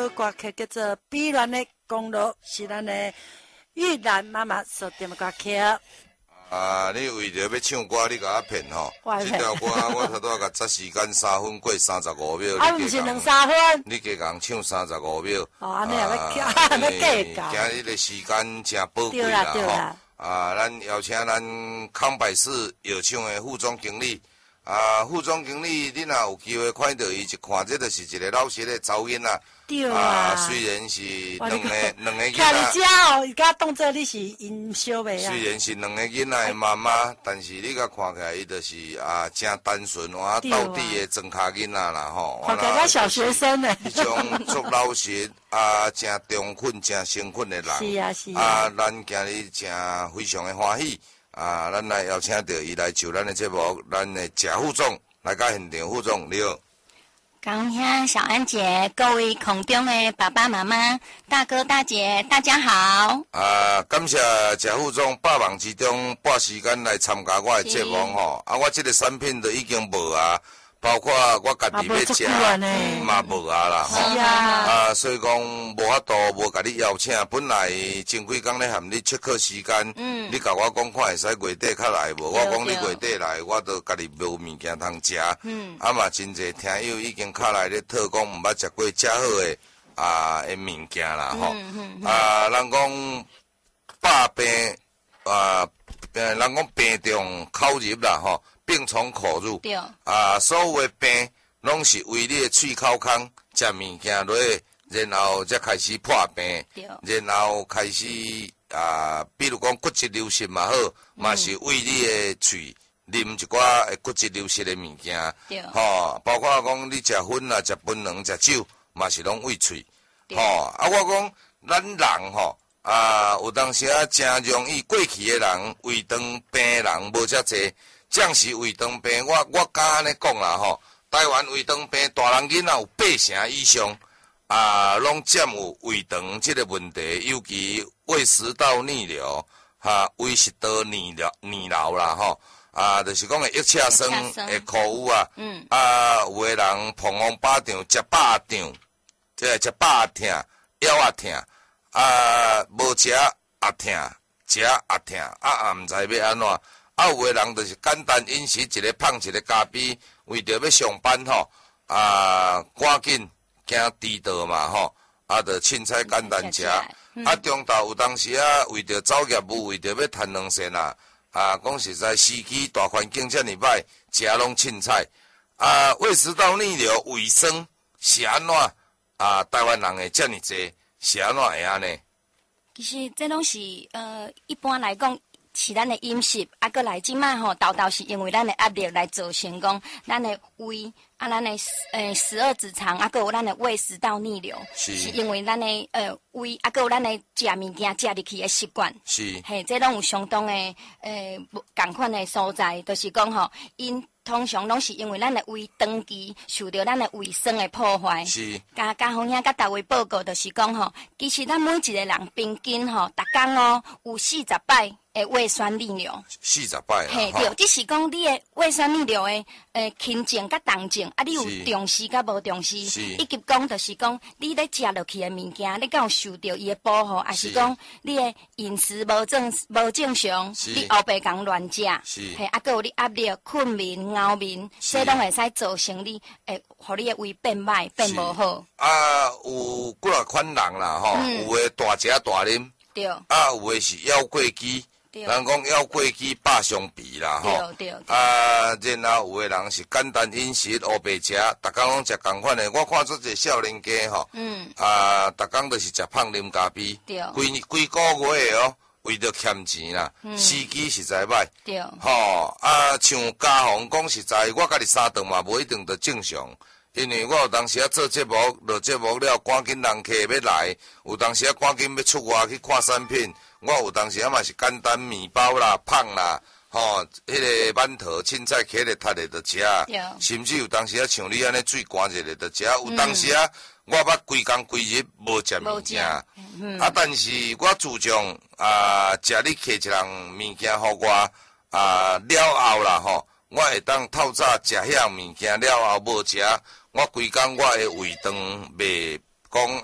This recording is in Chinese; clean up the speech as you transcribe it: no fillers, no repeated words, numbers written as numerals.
首歌曲叫做《碧蓝的公路》，是咱的玉兰妈妈所点的歌曲。 你为着要唱歌，你甲我骗吼？这条歌我差不多甲10时间3分过35秒。 啊，毋是2、3分。 你加共唱35秒。 哦，安尼也要计较。 今日的时间真宝贵啦吼。咱邀请咱康百事药厂的副总经理。副总经理，你若有机会看到伊一看，这就是一个老实的查某囡仔。 对啊。 虽然是两个囡仔。 徛伫遮哦，伊甲当作你是因小妹啊。 虽然是两个囡仔的妈妈，但是你甲看起来，伊就是真单纯哇，到底的庄脚囡仔啦吼。 看起来小学生呢。 迄种做老实真中肯、真诚恳的人。 是啊是啊。 咱今日真非常的欢喜。咱来邀请到伊来就咱的节目，咱的贾副总来到现场。副总你好， 感谢小安姐，各位空中的爸爸妈妈、大哥大姐，大家好。 感谢贾副总百忙之中拨时间来参加我的节目吼。我这个产品都已经无包括我家己要食嘛无啦吼。所以讲无法度无甲你邀请，本来前几工咧含你切课时间，你甲我讲看会使月底较来无？我讲你月底来，我都家己无物件通食。嘛真侪听友已经较来咧讨讲毋捌食过遮好的的物件啦吼。人讲百病人讲病从口入啦吼。病从口入， 对所有的病拢是为你的喙口腔食物件落，然后才开始破病，然后开始比如讲骨质流失嘛好，嘛是为你的喙啉一寡骨质流失的物件，吼，包括讲你食粉啦、食槟榔、食酒，嘛是拢为喙，吼。我讲咱人吼，有当时真容易过去的人胃肠病的人无遮济。将是胃肠病，我敢安尼讲啦吼，台湾胃肠病大人囡仔有8成以上，拢占有胃肠这个问题，尤其胃食道逆流，胃食道逆流啦吼，就是讲会一车酸，会苦有的人膀胱饱胀，食饱胀，即食饱疼，腰也疼，无食也疼，食也疼，毋知要安怎。有的人就是简单饮食，一个胖一个咖啡，为着要上班吼，赶紧惊迟到嘛吼，就凊彩简单食。中昼有当时为着走业务，为着要赚2銭讲实在时机大环境遮尔歹，食拢凊彩。胃食道逆流、胃酸是安怎？台湾人会遮尔济，是安怎会安尼？ 其实这拢是一般来讲。是咱的饮食，搁来即摆吼，豆是因为咱的压力来造成讲，咱的胃咱的12指肠，搁有咱的胃食道逆流，是因为咱的胃搁有咱的食物件食入去的习惯，是嘿，这拢有相当的共款的所在，就是讲吼，因通常拢是因为咱的胃长期受到咱的胃酸的破坏。是。家风兄甲大家报告，就是讲吼，其实咱每一个人平均吼，逐工有40摆的胃酸逆流。40 摆。 嘿，对，只是讲你的胃酸逆流的轻症甲重症，你有重视甲无重视。是。以及讲，就是讲你咧食落去的物件，你敢有受到伊的保护，还是讲你的饮食无正常，你后背讲乱食。是。嘿，搁有你压力、困眠。熬眠，这拢会使造成你互你的胃变歹、变无好。 有几啊款人啦吼，有的大食大啉，对。有的是腰过肌，人讲腰过肌百上皮啦吼。对。然后有的人是简单饮食，黑白食，逐工拢食同款的。我看做一个少年家吼，逐工都是食胖啉咖啡，对。规个月哦。为着欠钱啦，司机实在歹，对，像家访讲实在，我家己3顿嘛无一定就正常，因为我有当时做节目，落节目了，赶紧人客要来，有当时赶紧要出外去看产品，我有当时嘛是简单面包啦、胖啦，迄个馒头、凊彩起来踢咧就食，甚至有当时像你安尼水寒热咧就食，有当时我捌规工规日无食物件，但是我自从食你摕一样物件互我了后啦吼，我会当透早食遐物件了后无食，我规工我的胃肠袂讲